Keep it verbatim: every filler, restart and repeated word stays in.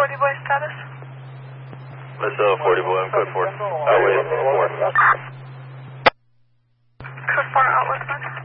forty boy status? Missile forty boy, I'm code four. Oh, wait, four. Code four, outlet, man.